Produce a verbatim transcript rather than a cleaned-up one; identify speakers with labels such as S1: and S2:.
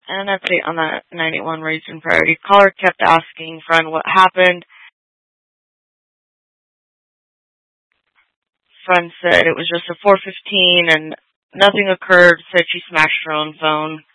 S1: An update on that nine eight one raised in priority. Caller kept asking friend what happened. Friend said it was just a four fifteen and nothing occurred. Said she smashed her own phone.